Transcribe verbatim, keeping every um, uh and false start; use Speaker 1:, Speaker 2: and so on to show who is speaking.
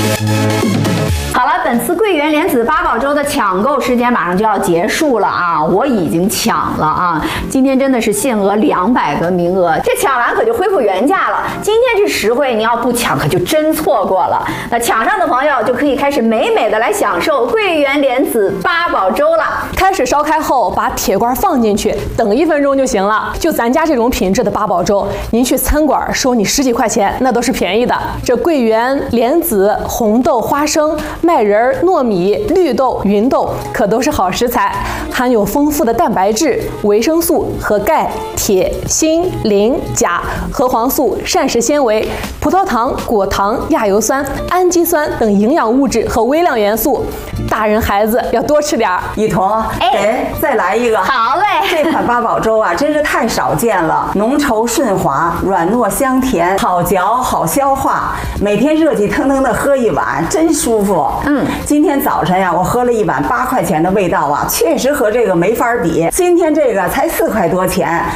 Speaker 1: 好了，本次桂圆莲子八宝粥的抢购时间马上就要结束了啊！我已经抢了啊！今天真的是限额两百个名额，这抢完可就恢复原价了。今天这实惠，你要不抢可就真错过了。那抢上的朋友就可以开始美美的来享受桂圆莲子八宝粥了。
Speaker 2: 开水烧开后，把铁罐放进去，等一分钟就行了。就咱家这种品质的八宝粥，您去餐馆收你十几块钱，那都是便宜的。这桂圆、莲子、红豆、花生、麦仁、糯米、绿豆、芸豆可都是好食材，含有丰富的蛋白质、维生素和钙、铁、锌、磷、钾、核黄素、膳食纤维、葡萄糖、果糖、亚油酸、氨基酸等营养物质和微量元素。大人孩子要多吃点儿。
Speaker 3: 一彤，哎，再来一个。
Speaker 1: 好嘞，
Speaker 3: 这款八宝粥啊，真是太少见了，浓稠顺滑，软糯香甜，好嚼好消化，每天热气腾腾的喝一碗，真舒服。嗯，今天早晨呀，我喝了一碗八块钱的味道啊，确实和这个没法比。今天这个才四块多钱，